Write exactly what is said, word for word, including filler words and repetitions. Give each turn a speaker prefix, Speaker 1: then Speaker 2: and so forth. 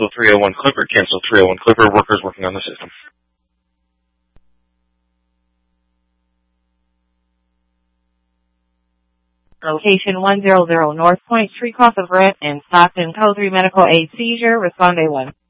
Speaker 1: cancel three oh one Clipper, cancel three oh one Clipper, workers working on the system.
Speaker 2: Location one hundred North Point Street, cross of Red and Stockton, code three medical aid seizure, respond A one.